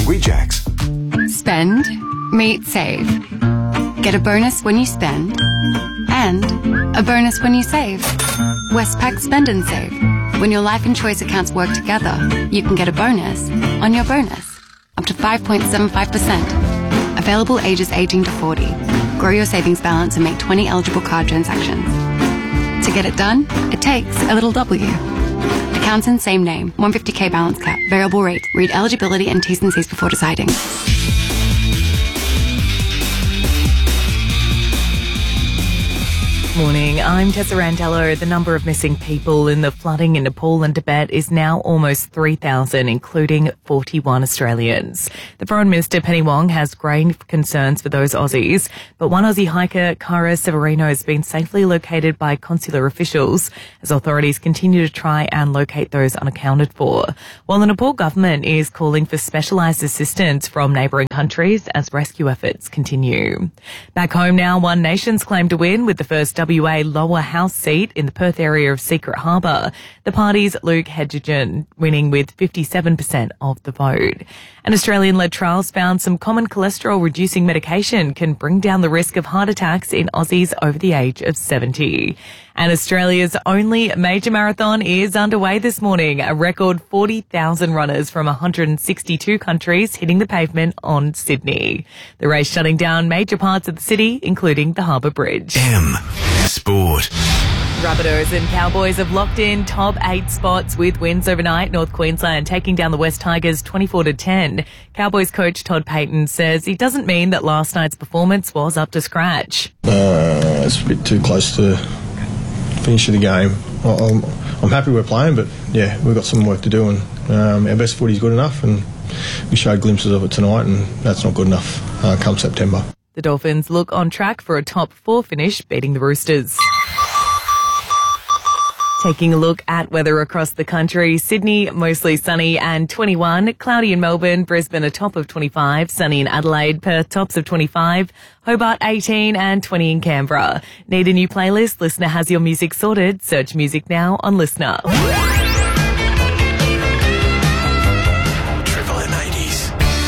Rejects. Spend, meet, save. Get a bonus when you spend and a bonus when you save. Westpac Spend and Save. When your Life and Choice accounts work together, you can get a bonus on your bonus. Up to 5.75%. Available ages 18 to 40. Grow your savings balance and make 20 eligible card transactions. To get it done, it takes a little W. Accounts in same name. 150k balance cap. Variable rate. Read eligibility and T's and C's before deciding. Morning, I'm Tessa Randello. The number of missing people in the flooding in Nepal and Tibet is now almost 3,000, including 41 Australians. The Foreign Minister, Penny Wong, has grave concerns for those Aussies, but one Aussie hiker, Cara Severino, has been safely located by consular officials as authorities continue to try and locate those unaccounted for. While the Nepal government is calling for specialised assistance from neighbouring countries as rescue efforts continue. Back home now, One Nation's claim to win with the first WA lower house seat in the Perth area of Secret Harbour. The party's Luke Hedgegen winning with 57% of the vote. An Australian-led trials found some common cholesterol-reducing medication can bring down the risk of heart attacks in Aussies over the age of 70. And Australia's only major marathon is underway this morning. A record 40,000 runners from 162 countries hitting the pavement on Sydney. The race shutting down major parts of the city, including the Harbour Bridge. Sport. Rabbitohs and Cowboys have locked in top 8 spots with wins overnight. North Queensland taking down the West Tigers 24-10. Cowboys coach Todd Payten says he doesn't mean that last night's performance was up to scratch. It's a bit too close to finish of the game. I'm happy we're playing, but yeah, we've got some work to do, and our best footy's good enough, and we showed glimpses of it tonight, and that's not good enough come September. The Dolphins look on track for a top 4 finish, beating the Roosters. Taking a look at weather across the country, Sydney mostly sunny and 21, cloudy in Melbourne, Brisbane a top of 25, sunny in Adelaide, Perth tops of 25, Hobart 18 and 20 in Canberra. Need a new playlist? Listener has your music sorted. Search Music Now on Listener.